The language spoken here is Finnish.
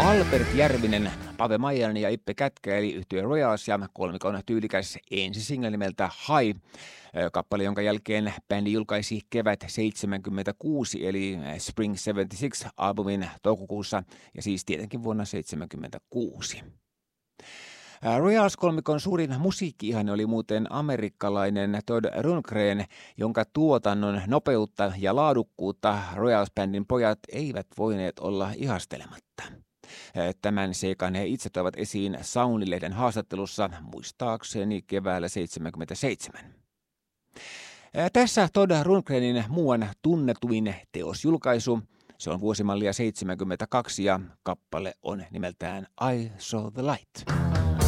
Albert Järvinen, Pave Maijanen ja Ippe Kätkä eli yhtye Royals ja kolmikon tyylikäs ensisingle nimeltä High. Kappale, jonka jälkeen bändi julkaisi Kevät 76 eli Spring 76 albumin toukokuussa ja siis tietenkin vuonna 76. Royals-kolmikon suurin musiikki-ihane oli muuten amerikkalainen Todd Rundgren, jonka tuotannon nopeutta ja laadukkuutta Royals-bändin pojat eivät voineet olla ihastelematta. Tämän seikan he itse toivat esiin Sound-lehden haastattelussa muistaakseni keväällä 77. Tässä Todd Rundgrenin muuan tunnetuin teosjulkaisu. Se on vuosimallia 72 ja kappale on nimeltään I Saw the Light.